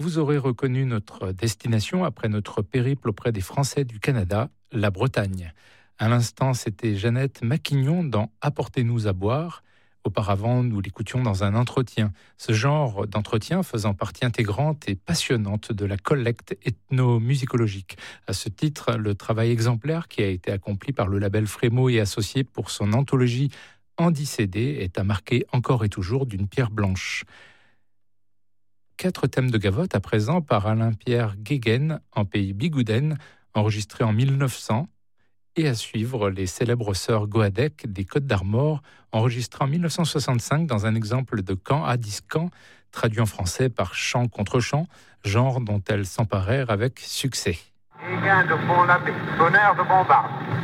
vous aurez reconnu notre destination après notre périple auprès des Français du Canada, la Bretagne. À l'instant, c'était Jeannette Maquignon dans « Apportez-nous à boire ». Auparavant, nous l'écoutions dans un entretien. Ce genre d'entretien faisant partie intégrante et passionnante de la collecte ethnomusicologique. À ce titre, le travail exemplaire qui a été accompli par le label Frémo et Associés pour son anthologie en 10 CD est à marquer encore et toujours d'une pierre blanche. 4 thèmes de gavotte à présent par Alain-Pierre Guéguen en pays Bigouden, enregistré en 1900. Et à suivre, les célèbres sœurs Goadec des Côtes d'Armor, enregistrées en 1965 dans un exemple de Can à Discan, traduit en français par chant contre chant, genre dont elles s'emparèrent avec succès. Et gain de Pont-l'Abbé, sonneur de bombarde.